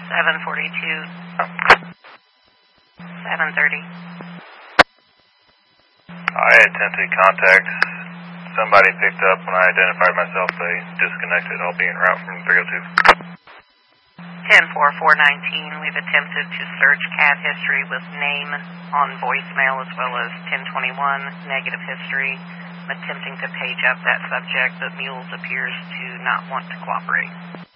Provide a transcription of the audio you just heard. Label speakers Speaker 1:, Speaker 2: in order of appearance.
Speaker 1: 742. 730.
Speaker 2: I attempted contact. Somebody picked up when I identified myself. They disconnected. I'll be en route from 302.
Speaker 1: 10-4-4-19. We've attempted to search CAD history with name on voicemail as well as 1021 negative history. I'm attempting to page up that subject, but Mules appears to not want to cooperate.